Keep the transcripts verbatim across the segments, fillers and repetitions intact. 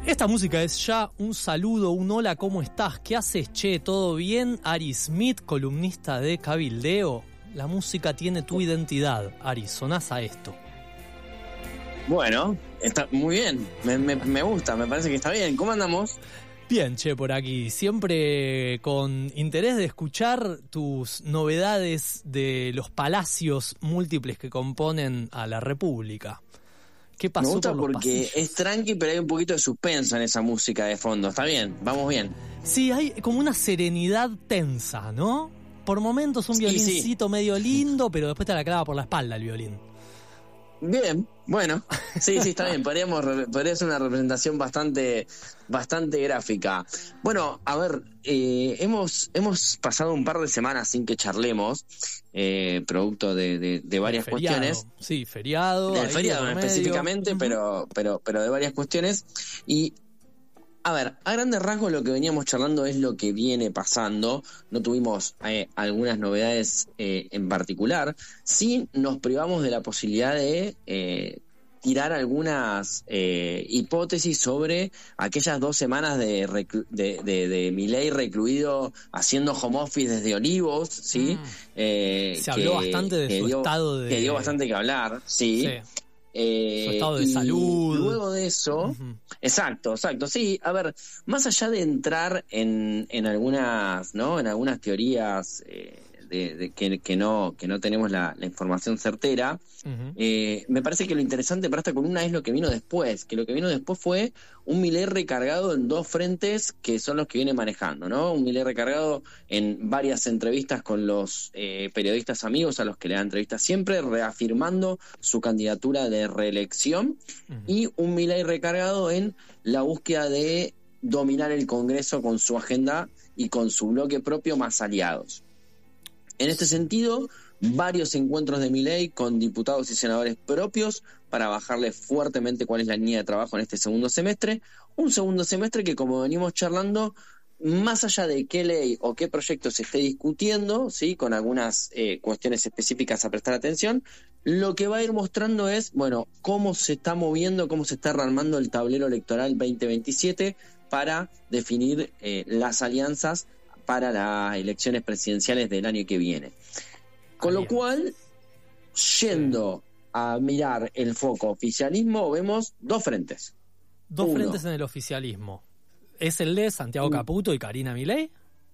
Esta música es ya un saludo, un hola, ¿cómo estás? ¿Qué haces, che? ¿Todo bien? Ari Smith, columnista de Cabildeo. La música tiene tu identidad, Ari, sonás a esto. Bueno, está muy bien, me, me, me gusta, me parece que está bien. ¿Cómo andamos? Bien, che, por aquí. Siempre con interés de escuchar tus novedades de los palacios múltiples que componen a la República. ¿Qué pasó? Me gusta por los porque pasillos? es tranqui, pero hay un poquito de suspenso en esa música de fondo. Está bien, vamos bien. Sí, hay como una serenidad tensa, ¿no? Por momentos un Sí, violincito sí. medio lindo, pero después te la clava por la espalda el violín. Bien, bueno, sí, sí, está bien. Podríamos, podría ser una representación bastante, bastante gráfica. Bueno, a ver, eh, hemos, hemos pasado un par de semanas sin que charlemos, eh, producto de, de, de varias Feriado. cuestiones. Sí, feriado. Del ahí feriado de por medio. específicamente, Ujú. pero, pero, pero de varias cuestiones. Y a ver, a grandes rasgos lo que veníamos charlando es lo que viene pasando. No tuvimos eh, algunas novedades eh, en particular. Sí nos privamos de la posibilidad de eh, tirar algunas eh, hipótesis sobre aquellas dos semanas de, reclu- de, de, de Milei recluido haciendo home office desde Olivos, ¿sí? Mm. Eh, Se habló bastante de que su dio, estado de- que dio bastante que hablar, sí. Sí. Eh, Su estado de y salud. Luego de eso, Ujú. exacto, exacto. Sí, a ver, más allá de entrar en, en algunas, ¿no? En algunas teorías eh, de, de que, que no, que no tenemos la, la información certera, Ujú. eh, me parece que lo interesante para esta columna es lo que vino después, que lo que vino después fue un Milei recargado en dos frentes que son los que viene manejando, ¿no? Un Milei recargado en varias entrevistas con los eh, periodistas amigos a los que le da entrevistas siempre, reafirmando su candidatura de reelección, Ujú. y un Milei recargado en la búsqueda de dominar el Congreso con su agenda y con su bloque propio más aliados. En este sentido, varios encuentros de Milei con diputados y senadores propios para bajarle fuertemente cuál es la línea de trabajo en este segundo semestre. Un segundo semestre que, como venimos charlando, más allá de qué ley o qué proyecto se esté discutiendo, ¿sí? Con algunas eh, cuestiones específicas a prestar atención, lo que va a ir mostrando es, bueno, cómo se está moviendo, cómo se está armando el tablero electoral veinte veintisiete para definir eh, las alianzas para las elecciones presidenciales del año que viene. Con lo cual, yendo a mirar el foco oficialismo, vemos dos frentes. Dos Uno. frentes en el oficialismo. ¿Es el de Santiago Caputo y Karina Milei?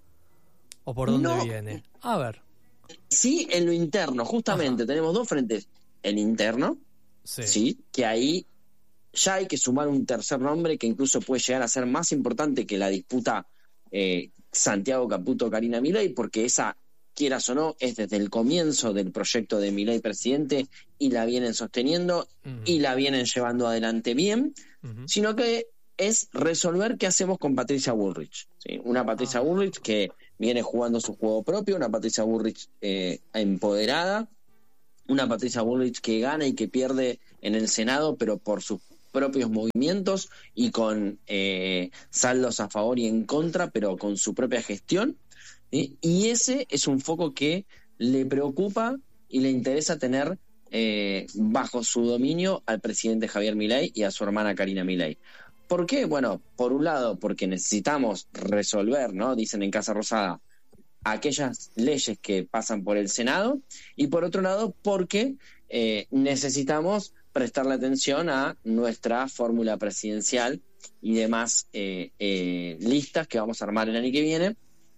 ¿O por dónde No. viene? A ver. Sí, en lo interno, justamente, Ajá. tenemos dos frentes. El interno, Sí. sí, que ahí ya hay que sumar un tercer nombre que incluso puede llegar a ser más importante que la disputa eh, Santiago Caputo-Karina Milei, porque esa, quieras o no, es desde el comienzo del proyecto de Milei presidente y la vienen sosteniendo Ujú. y la vienen llevando adelante bien, Ujú. sino que es resolver qué hacemos con Patricia Bullrich, ¿sí? Una Patricia Ah. Bullrich que viene jugando su juego propio, una Patricia Bullrich eh, empoderada, una Patricia Bullrich que gana y que pierde en el Senado, pero por sus propios movimientos y con eh, saldos a favor y en contra, pero con su propia gestión, ¿sí? Y ese es un foco que le preocupa y le interesa tener eh, bajo su dominio al presidente Javier Milei y a su hermana Karina Milei. ¿Por qué? Bueno, por un lado, porque necesitamos resolver, ¿no? Dicen en Casa Rosada, aquellas leyes que pasan por el Senado, y por otro lado, porque eh, necesitamos prestarle atención a nuestra fórmula presidencial y demás eh, eh, listas que vamos a armar el año que viene.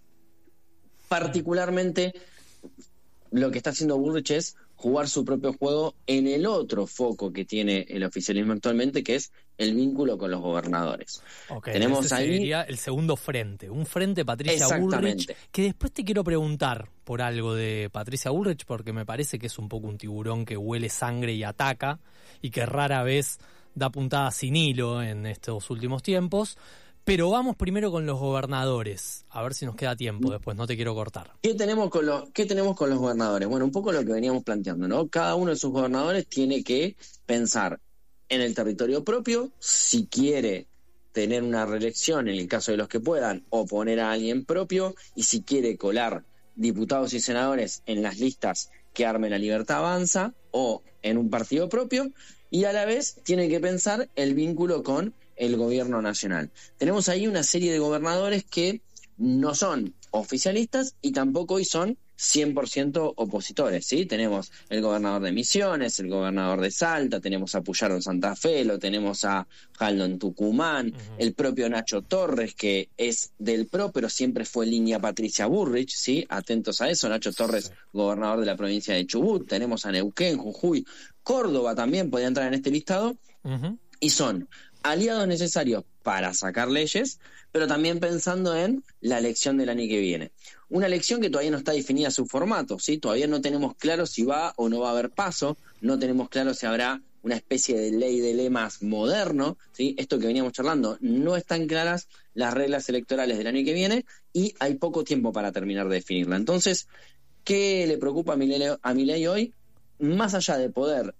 Particularmente, lo que está haciendo Bullrich es jugar su propio juego en el otro foco que tiene el oficialismo actualmente, que es el vínculo con los gobernadores. Ok, Tenemos ese ahí sería el segundo frente, un frente Patricia Bullrich, Exactamente. que después te quiero preguntar por algo de Patricia Bullrich, porque me parece que es un poco un tiburón que huele sangre y ataca, y que rara vez da puntadas sin hilo en estos últimos tiempos. Pero vamos primero con los gobernadores, a ver si nos queda tiempo después, no te quiero cortar. ¿Qué tenemos con los, qué tenemos con los gobernadores? Bueno, un poco lo que veníamos planteando, ¿no? Cada uno de sus gobernadores tiene que pensar en el territorio propio, si quiere tener una reelección en el caso de los que puedan, o poner a alguien propio, y si quiere colar diputados y senadores en las listas que arme la Libertad Avanza, o en un partido propio, y a la vez tiene que pensar el vínculo con el gobierno nacional. Tenemos ahí una serie de gobernadores que no son oficialistas y tampoco hoy son cien por ciento opositores, ¿sí? Tenemos el gobernador de Misiones, el gobernador de Salta, tenemos a Puyaro en Santa Fe, lo tenemos a Jaldo en Tucumán, uh-huh. el propio Nacho Torres, que es del P R O, pero siempre fue línea Patricia Bullrich, ¿sí? Atentos a eso, Nacho Torres, sí. gobernador de la provincia de Chubut, tenemos a Neuquén, Jujuy, Córdoba también podría entrar en este listado, uh-huh. y son aliados necesarios para sacar leyes, pero también pensando en la elección del año que viene. Una elección que todavía no está definida su formato, ¿sí? Todavía no tenemos claro si va o no va a haber paso, no tenemos claro si habrá una especie de ley de lemas moderno, ¿sí? Esto que veníamos charlando, no están claras las reglas electorales del año que viene y hay poco tiempo para terminar de definirla. Entonces, ¿qué le preocupa a Milei, a Milei hoy? Más allá de poder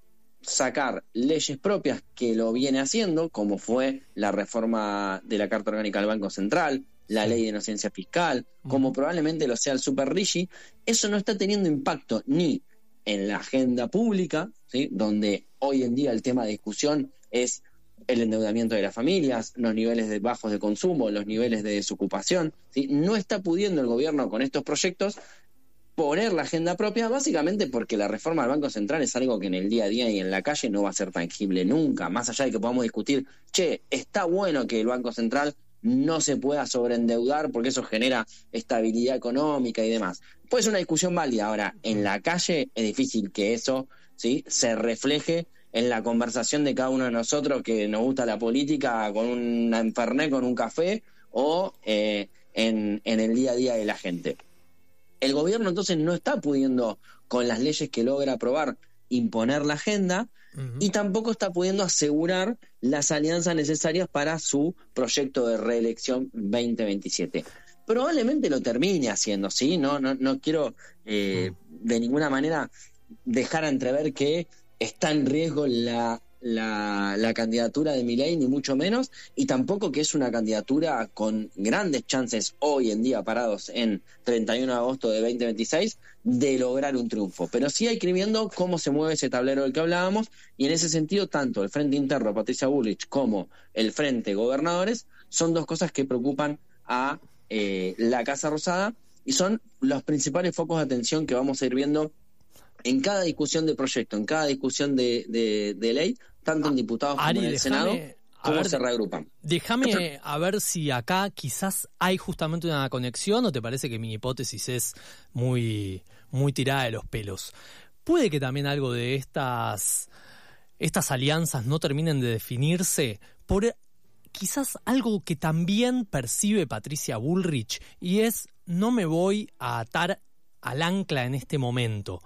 sacar leyes propias, que lo viene haciendo, como fue la reforma de la Carta Orgánica del Banco Central, la ley de inocencia fiscal, como probablemente lo sea el Super Rigi, eso no está teniendo impacto ni en la agenda pública, ¿sí? Donde hoy en día el tema de discusión es el endeudamiento de las familias, los niveles de bajos de consumo, los niveles de desocupación, ¿sí? No está pudiendo el gobierno con estos proyectos poner la agenda propia, básicamente porque la reforma del Banco Central es algo que en el día a día y en la calle no va a ser tangible nunca, más allá de que podamos discutir, che, está bueno que el Banco Central no se pueda sobreendeudar porque eso genera estabilidad económica y demás. Puede ser una discusión válida. Ahora, en la calle es difícil que eso, ¿sí?, se refleje en la conversación de cada uno de nosotros que nos gusta la política con una Fernet, con un café o eh, en, en el día a día de la gente. El gobierno entonces no está pudiendo, con las leyes que logra aprobar, imponer la agenda, uh-huh. y tampoco está pudiendo asegurar las alianzas necesarias para su proyecto de reelección veinte veintisiete. Probablemente lo termine haciendo, ¿sí? No, no, no quiero eh, uh-huh. de ninguna manera dejar a entrever que está en riesgo la, la, la candidatura de Milei, ni mucho menos, y tampoco que es una candidatura con grandes chances hoy en día, parados en treinta y uno de agosto de veinte veintiséis, de lograr un triunfo. Pero sí hay que ir viendo cómo se mueve ese tablero del que hablábamos, y en ese sentido tanto el Frente Interno Patricia Bullrich como el Frente Gobernadores son dos cosas que preocupan a eh, la Casa Rosada y son los principales focos de atención que vamos a ir viendo en cada discusión de proyecto, en cada discusión de, de, de ley, tanto en diputados como Ari, en el déjame, Senado, cómo ver, se reagrupan. Déjame a ver si acá quizás hay justamente una conexión, o te parece que mi hipótesis es muy, muy tirada de los pelos. Puede que también algo de estas, estas alianzas no terminen de definirse por quizás algo que también percibe Patricia Bullrich, y es: no me voy a atar al ancla en este momento.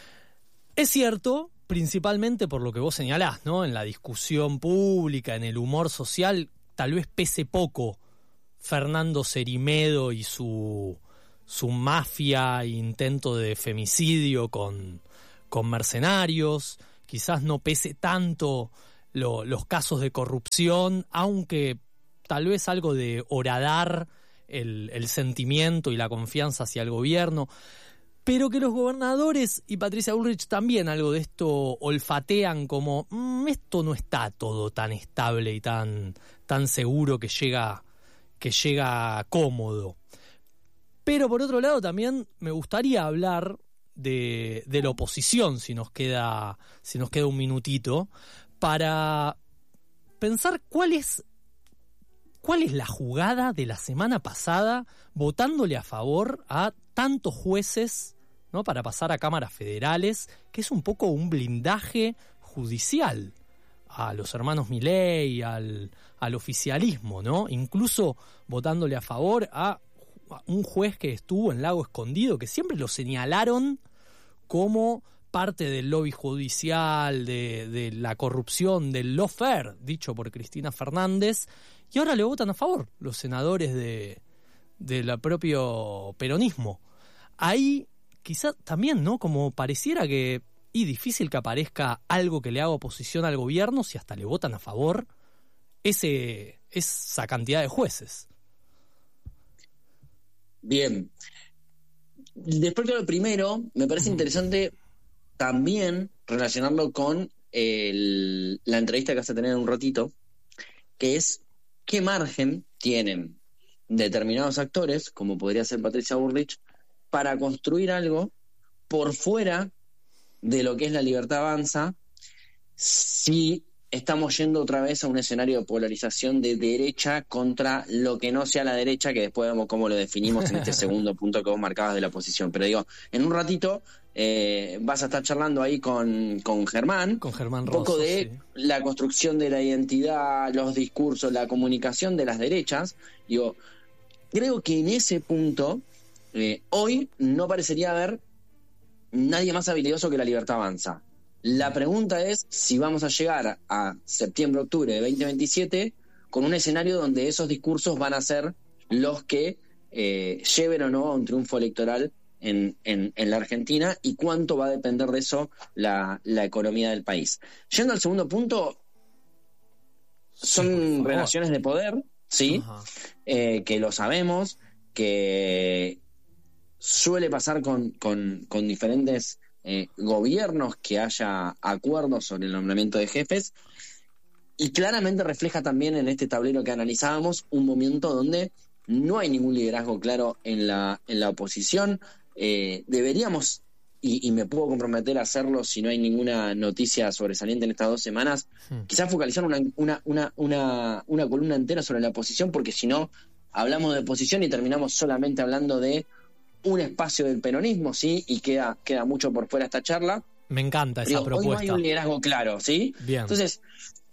Es cierto, principalmente por lo que vos señalás, ¿no? En la discusión pública, en el humor social, tal vez pese poco Fernando Cerimedo y su, su mafia e intento de femicidio con, con mercenarios. Quizás no pese tanto lo, los casos de corrupción, aunque tal vez algo de horadar el, el sentimiento y la confianza hacia el gobierno. Pero que los gobernadores y Patricia Bullrich también algo de esto olfatean como mmm, esto no está todo tan estable y tan, tan seguro que llega, que llega cómodo. Pero por otro lado también me gustaría hablar de, de la oposición, si nos queda, si nos queda un minutito, para pensar cuál es, cuál es la jugada de la semana pasada votándole a favor a tantos jueces, ¿no?, para pasar a cámaras federales, que es un poco un blindaje judicial a los hermanos Milei, al, al oficialismo, ¿no? Incluso votándole a favor a un juez que estuvo en Lago Escondido, que siempre lo señalaron como parte del lobby judicial, de, de la corrupción, del lawfare, dicho por Cristina Fernández, y ahora le votan a favor los senadores de del propio peronismo. Ahí quizá también, ¿no?, como pareciera que y difícil que aparezca algo que le haga oposición al gobierno si hasta le votan a favor ese esa cantidad de jueces. Bien. Después de lo primero, me parece uh-huh. interesante también relacionarlo con el, la entrevista que vas a tener en un ratito, que es qué margen tienen determinados actores, como podría ser Patricia Bullrich, para construir algo por fuera de lo que es La Libertad Avanza, si estamos yendo otra vez a un escenario de polarización de derecha contra lo que no sea la derecha, que después vemos cómo lo definimos en este segundo punto que vos marcabas de la oposición. Pero digo, en un ratito eh, vas a estar charlando ahí con, con Germán, con Germán un poco Rosso, de sí. la construcción de la identidad, los discursos, la comunicación de las derechas. Digo, creo que en ese punto, eh, hoy no parecería haber nadie más habilidoso que La Libertad Avanza. La pregunta es si vamos a llegar a septiembre-octubre de veinte veintisiete con un escenario donde esos discursos van a ser los que eh, lleven o no a un triunfo electoral en, en, en la Argentina, y cuánto va a depender de eso la, la economía del país. Yendo al segundo punto, son sí, relaciones de poder, ¿sí? Eh, que lo sabemos, que suele pasar con, con, con diferentes eh, gobiernos, que haya acuerdos sobre el nombramiento de jefes, y claramente refleja también en este tablero que analizábamos un momento donde no hay ningún liderazgo claro en la, en la oposición. Eh, deberíamos, y, y me puedo comprometer a hacerlo si no hay ninguna noticia sobresaliente en estas dos semanas, hmm. quizás focalizar una, una, una, una, una columna entera sobre la oposición, porque si no, hablamos de oposición y terminamos solamente hablando de un espacio del peronismo, ¿sí? Y queda, queda mucho por fuera esta charla. Me encanta esa Pero propuesta. Hoy no hay un liderazgo claro, ¿sí? Bien. Entonces,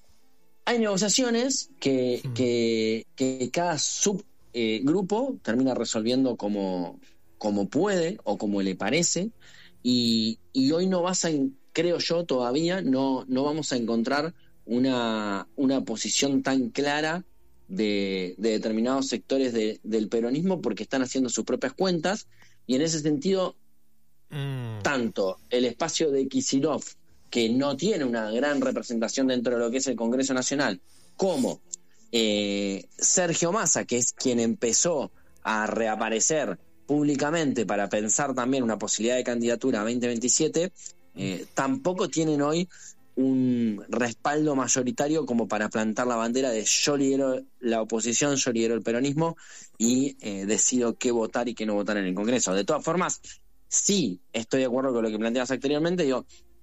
hay negociaciones que, hmm. que, que cada subgrupo eh, termina resolviendo como, como puede o como le parece, y, y hoy no vas a, creo yo todavía, no, no vamos a encontrar una, una posición tan clara De, de determinados sectores de, del peronismo, porque están haciendo sus propias cuentas, y en ese sentido mm. tanto el espacio de Kicillof, que no tiene una gran representación dentro de lo que es el Congreso Nacional, como eh, Sergio Massa, que es quien empezó a reaparecer públicamente para pensar también una posibilidad de candidatura a veinte veintisiete, eh, tampoco tienen hoy un respaldo mayoritario como para plantar la bandera de yo lidero la oposición, yo lidero el peronismo y eh, decido qué votar y qué no votar en el Congreso. De todas formas, sí estoy de acuerdo con lo que planteabas anteriormente, digo,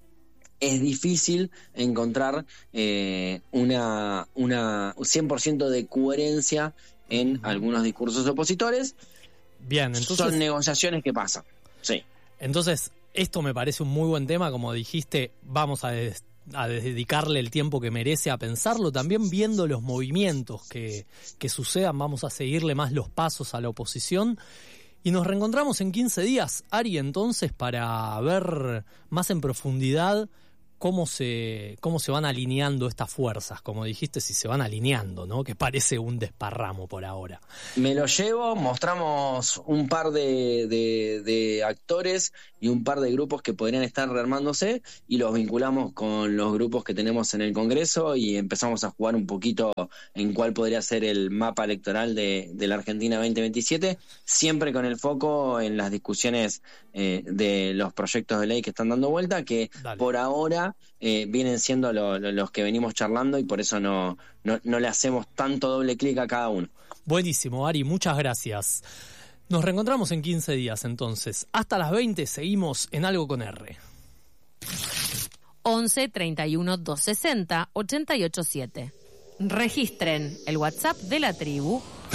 es difícil encontrar eh, una, una cien por ciento de coherencia en algunos discursos opositores. Bien, entonces son negociaciones que pasan. Sí. Entonces, esto me parece un muy buen tema, como dijiste, vamos a des- a dedicarle el tiempo que merece a pensarlo, también viendo los movimientos que, que sucedan, vamos a seguirle más los pasos a la oposición, y nos reencontramos en quince días, Ari, entonces, para ver más en profundidad cómo se, cómo se van alineando estas fuerzas, como dijiste, si se van alineando, ¿no? Que parece un desparramo por ahora. Me lo llevo, mostramos un par de, de, de actores y un par de grupos que podrían estar rearmándose, y los vinculamos con los grupos que tenemos en el Congreso, y empezamos a jugar un poquito en cuál podría ser el mapa electoral de, de la Argentina veinte veintisiete, siempre con el foco en las discusiones eh, de los proyectos de ley que están dando vuelta, que Dale. por ahora Eh, vienen siendo lo, lo, los que venimos charlando, y por eso no, no, no le hacemos tanto doble clic a cada uno. Buenísimo, Ari, muchas gracias. Nos reencontramos en quince días entonces. Hasta las veinte seguimos en Algo con R. once, treinta y uno, doscientos sesenta, ochenta y ocho siete. Registren el WhatsApp de la tribu